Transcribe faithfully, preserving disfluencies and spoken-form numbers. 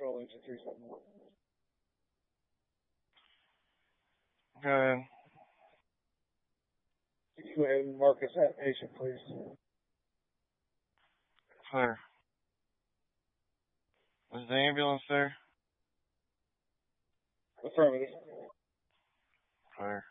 control engine three seven one. Go ahead. Could you go ahead and mark us that patient, please? Clear. Was the ambulance there? Affirmative. Clear.